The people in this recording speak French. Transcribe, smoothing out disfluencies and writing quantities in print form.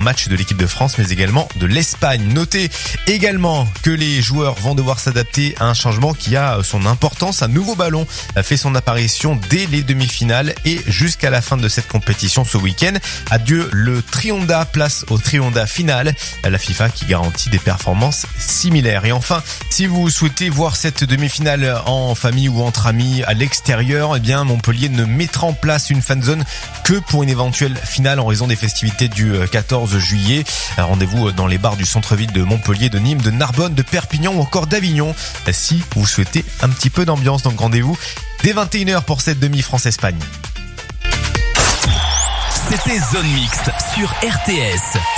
match de l'équipe de France mais également de l'Espagne. Notez également que les joueurs vont devoir s'adapter à un changement qui a son importance. Un nouveau ballon fait son apparition dès les demi-finales et jusqu'à la fin de cette compétition ce week-end. Adieu le Trionda, place au Trionda final. La FIFA qui garantit des performances similaires. Et enfin, si vous souhaitez voir cette demi-finale en famille ou entre amis à l'extérieur, eh bien Montpellier ne mettra en place une fanzone que pour une éventuelle finale en raison des festivités du 14 juillet. Rendez-vous dans les bars du centre-ville de Montpellier, de Nîmes, de Narbonne, de Perpignan ou encore d'Avignon si vous souhaitez un petit peu d'ambiance. Donc rendez-vous dès 21h pour cette demi France-Espagne. C'était Zone Mixte sur RTS.